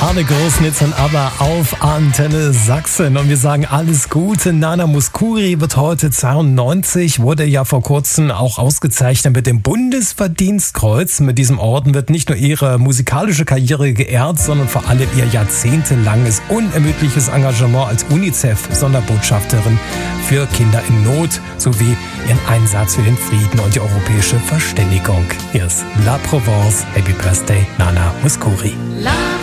Arne Großnitz und ABBA auf Antenne Sachsen. Und wir sagen alles Gute. Nana Mouskouri wird heute 92, wurde ja vor kurzem auch ausgezeichnet mit dem Bundesverdienstkreuz. Mit diesem Orden wird nicht nur ihre musikalische Karriere geehrt, sondern vor allem ihr jahrzehntelanges, unermüdliches Engagement als UNICEF-Sonderbotschafterin für Kinder in Not sowie ihren Einsatz für den Frieden und die europäische Verständigung. Hier ist La Provence. Happy Birthday, Nana Mouskouri.